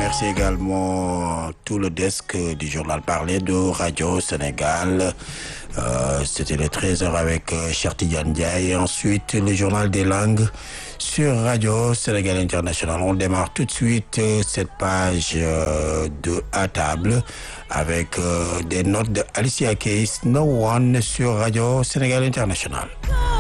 Merci également tout le desk du journal parlé de Radio Sénégal. C'était les 13h avec Cheikh Tidiane Ndiaye. Ensuite, le journal des langues sur Radio Sénégal International. On démarre tout de suite cette page de À table avec des notes de Alicia Keys, No One sur Radio Sénégal International.